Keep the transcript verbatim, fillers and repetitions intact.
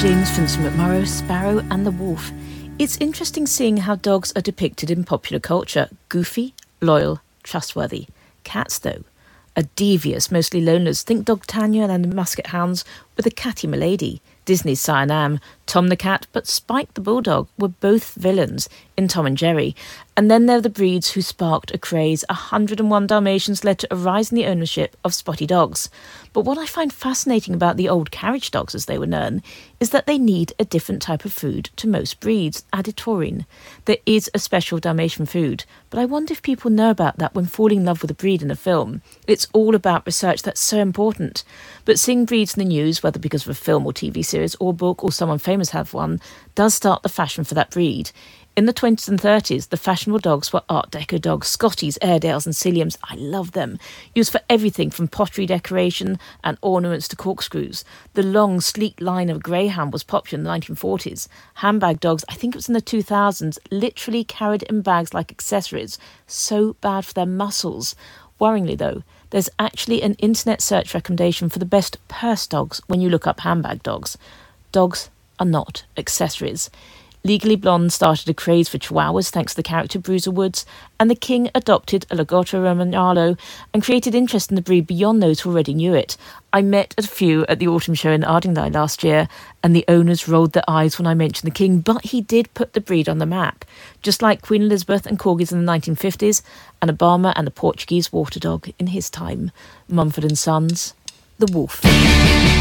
James Vincent McMurrow, Sparrow and the Wolf. It's interesting seeing how dogs are depicted in popular culture. Goofy, loyal, trustworthy. Cats, though, are devious, mostly loners. Think Dogtaniel and the Musket Hounds with a catty Milady. Disney's Siam, Tom the Cat, but Spike the Bulldog were both villains in Tom and Jerry. And then there are the breeds who sparked a craze. one hundred and one Dalmatians led to a rise in the ownership of spotty dogs. But what I find fascinating about the old carriage dogs, as they were known, is that they need a different type of food to most breeds, added taurine. There is a special Dalmatian food, but I wonder if people know about that when falling in love with a breed in a film. It's all about research that's so important. But seeing breeds in the news, whether because of a film or T V series or book or someone famous have one, does start the fashion for that breed. In the twenties and thirties, the fashionable dogs were Art Deco dogs, Scotties, Airedales and Sealyhams. I love them. Used for everything from pottery decoration and ornaments to corkscrews. The long, sleek line of Greyhound was popular in the nineteen forties. Handbag dogs, I think it was in the two thousands, literally carried in bags like accessories. So bad for their muscles. Worryingly, though, there's actually an internet search recommendation for the best purse dogs when you look up handbag dogs. Dogs are not accessories. Legally Blonde started a craze for chihuahuas thanks to the character Bruiser Woods, and the King adopted a Lagotto Romagnolo and created interest in the breed beyond those who already knew it. I met a few at the autumn show in Ardingly last year, and the owners rolled their eyes when I mentioned the King, but he did put the breed on the map, just like Queen Elizabeth and Corgis in the nineteen fifties, and Obama and the Portuguese water dog in his time. Mumford and Sons, The Wolf.